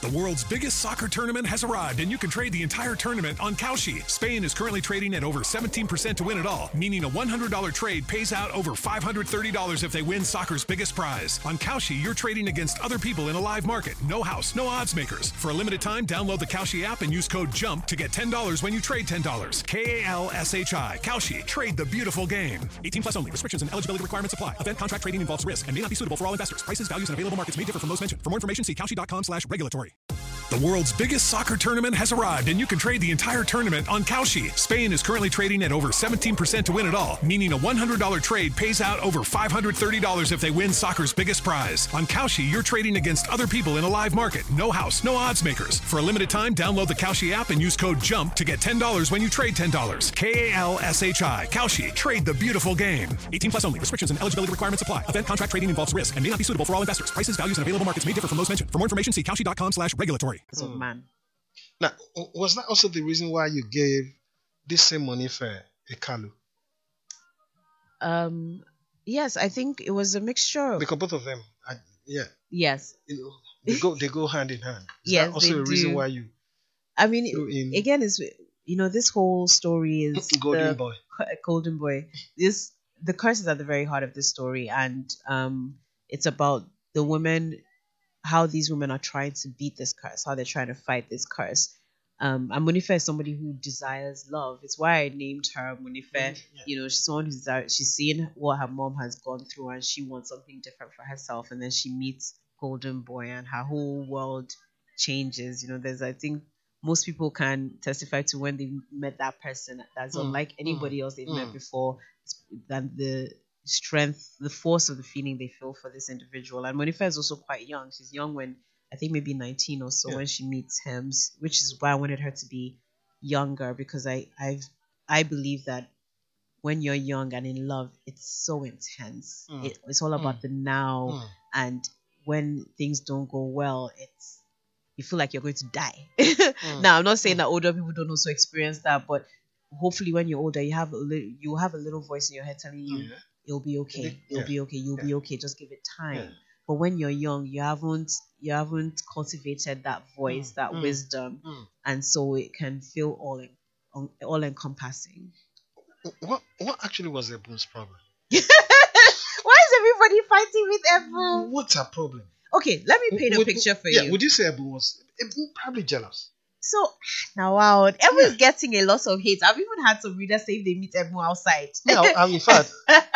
The world's biggest soccer tournament has arrived, and you can trade the entire tournament on Kalshi. Spain is currently trading at over 17% to win it all, meaning a $100 trade pays out over $530 if they win soccer's biggest prize. On Kalshi, you're trading against other people in a live market. No house, no odds makers. For a limited time, download the Kalshi app and use code JUMP to get $10 when you trade $10. Kalshi. Kalshi. Trade the beautiful game. 18 plus only. Restrictions and eligibility requirements apply. Event contract trading involves risk and may not be suitable for all investors. Prices, values, and available markets may differ from those mentioned. For more information, see kalshi.com/regulatory. The world's biggest soccer tournament has arrived, and you can trade the entire tournament on Kalshi. Spain is currently trading at over 17% to win it all, meaning a $100 trade pays out over $530 if they win soccer's biggest prize. On Kalshi, you're trading against other people in a live market. No house, no odds makers. For a limited time, download the Kalshi app and use code JUMP to get $10 when you trade $10. Kalshi. Kalshi. Trade the beautiful game. 18 plus only. Restrictions and eligibility requirements apply. Event contract trading involves risk and may not be suitable for all investors. Prices, values, and available markets may differ from those mentioned. For more information, see kalshi.com/regulatory. Man. Now, was that also the reason why you gave this same money for a Kalu? Yes, I think it was a mixture. Because both of them, Yes. They go hand in hand. Is Yes, that also they a reason do. why you I mean, threw in again, is this whole story is Golden Boy? Golden Boy. The curse is at the very heart of this story, and it's about the women, how these women are trying to beat this curse, how they're trying to fight this curse. And Monife is somebody who desires love. It's why I named her Monife. Yeah. She's someone she's seen what her mom has gone through, and she wants something different for herself. And then she meets Golden Boy, and her whole world changes. I think most people can testify to when they met that person that's unlike anybody else they've met before, than the strength, the force of the feeling they feel for this individual. And Monife is also quite young. She's young when, I think maybe 19 or so, when she meets him, which is why I wanted her to be younger, because I believe that when you're young and in love, it's so intense. It's all about the now, and when things don't go well, you feel like you're going to die. Now, I'm not saying that older people don't also experience that, but hopefully when you're older, you have a little voice in your head telling you, it'll be okay. It'll be okay. You'll be okay. Just give it time. Yeah. But when you're young, you haven't cultivated that voice, that wisdom, and so it can feel all encompassing. What actually was Ebun's problem? Why is everybody fighting with Ebun? What's her problem? Okay, let me paint a picture for you. Would you say Ebun was probably jealous? So now, wow, Ebun is getting a lot of hate. I've even had some readers say if they meet Ebun outside. No, in fact,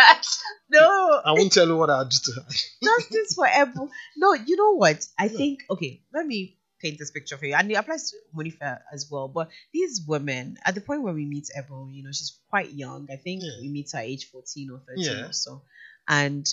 no, I won't tell you what I'll do to her. Justice for Ebun. No, you know what? I think, okay, let me paint this picture for you. And it applies to Monife as well. But these women, at the point where we meet Ebun, she's quite young. I think we meet her age 14 or 13 or so. And,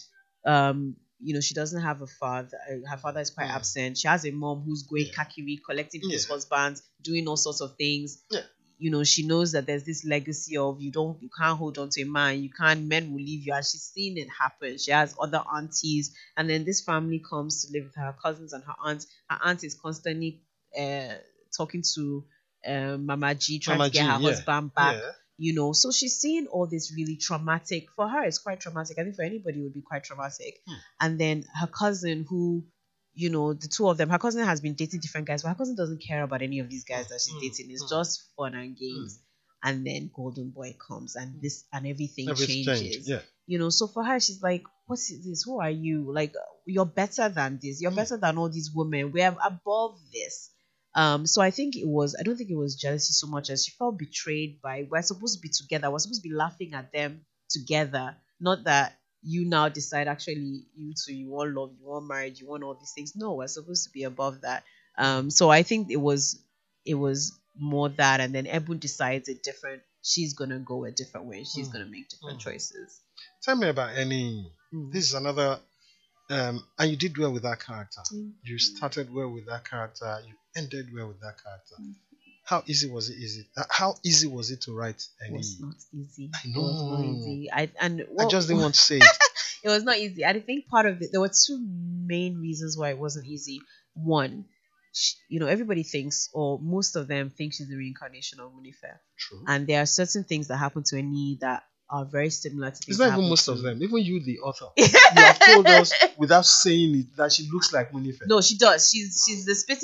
she doesn't have a father. Her father is quite absent. She has a mom who's going kakiri, collecting people's husbands, doing all sorts of things. Yeah. She knows that there's this legacy of you can't hold on to a man. Men will leave you. And she's seen it happen. She has other aunties. And then this family comes to live with her cousins and her aunts. Her aunt is constantly talking to Mama G, trying to get her husband back. Yeah. So she's seeing all this really traumatic. For her, it's quite traumatic. I think for anybody, it would be quite traumatic. And then her cousin, who, the two of them, her cousin has been dating different guys, but her cousin doesn't care about any of these guys that she's dating. It's just fun and games. And then Golden Boy comes, and everything changes. Yeah. So for her, she's like, what is this? Who are you? Like, you're better than this. You're better than all these women. We're above this. So I don't think it was jealousy so much as she felt betrayed by, we're supposed to be together. We're supposed to be laughing at them together. Not that you now decide, actually, you two, you want love, you want marriage, you want all these things. No, we're supposed to be above that. So I think it was more that, and then Ebun decides she's going to go a different way. She's going to make different choices. Tell me about Eni. This is another, and you did well with that character. You started well with that character. You ended well with that character. How easy was it? How easy was it to write Eni? It was not easy. I know. It was not easy. I just didn't want to say it. It was not easy. I think part of it, there were two main reasons why it wasn't easy. One, everybody thinks, or most of them think, she's the reincarnation of Monife. True. And there are certain things that happen to Eni that are very similar to things. It's not even most of them. Even you, the author, you have told us without saying it that she looks like Monife. No, she does. She's the spitting